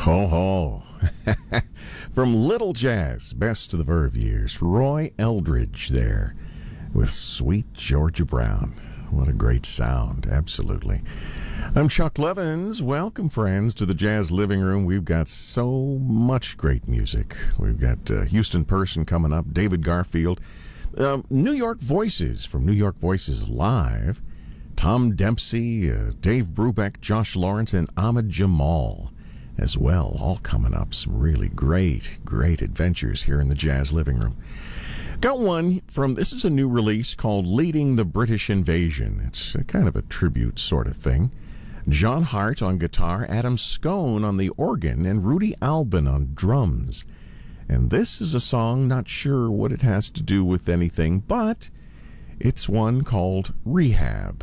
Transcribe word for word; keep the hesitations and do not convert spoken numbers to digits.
Ho ho. From Little Jazz, best of the Verve years, Roy Eldridge there with Sweet Georgia Brown. What a great sound, absolutely. I'm Chuck Levins. Welcome, friends, to the Jazz Living Room. We've got so much great music. We've got uh, Houston Person coming up, David Garfield, um, New York Voices from New York Voices Live, Tom Dempsey, uh, Dave Brubeck, Josh Lawrence, and Ahmad Jamal as well, all coming up. Some really great, great adventures here in the Jazz Living Room. Got one from, this is a new release called Leading the British Invasion. It's a kind of a tribute sort of thing. John Hart on guitar, Adam Scone on the organ, and Rudy Albin on drums. And this is a song, not sure what it has to do with anything, but it's one called Rehab.